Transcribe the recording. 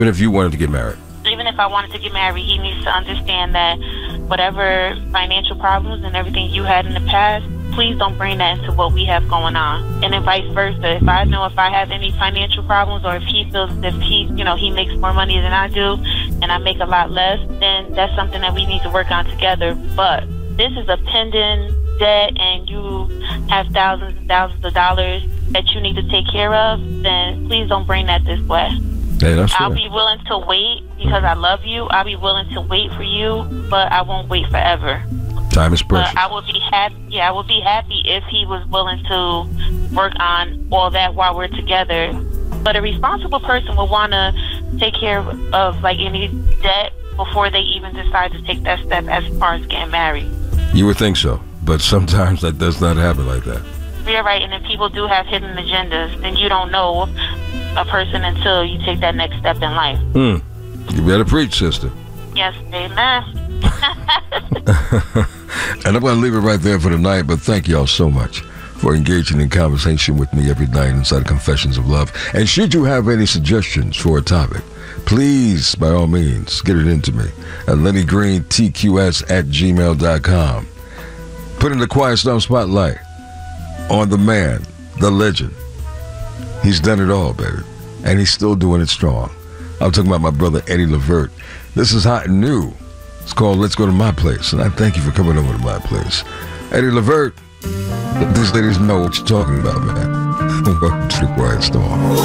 Even if you wanted to get married? Even if I wanted to get married, he needs to understand that whatever financial problems and everything you had in the past, please don't bring that into what we have going on. And then vice versa. If I have any financial problems, or if he feels as if he makes more money than I do and I make a lot less, then that's something that we need to work on together. But this is a pending debt and you have thousands and thousands of dollars that you need to take care of, then please don't bring that this way. Hey, that's fair. I'll be willing to wait because I love you. I'll be willing to wait for you, but I won't wait forever. Time is precious. But I would be happy. Yeah, I would be happy if he was willing to work on all that while we're together. But a responsible person will want to take care of like any debt before they even decide to take that step as far as getting married. You would think so, but sometimes that does not happen like that. You're right, and then people do have hidden agendas, and you don't know a person until you take that next step in life. You better preach, sister. Yes, amen. And I'm going to leave it right there for tonight, but thank y'all so much for engaging in conversation with me every night inside Confessions of Love. And should you have any suggestions for a topic, please, by all means, get it into me at LennyGreenTQS@gmail.com. Putting the Quiet Storm spotlight on the man, the legend. He's done it all, baby, and he's still doing it strong. I'm talking about my brother, Eddie Levert. This is hot and new. It's called Let's Go to My Place, and I thank you for coming over to my place. Eddie Levert, let these ladies know what you're talking about, man. Welcome to the Quiet Storm.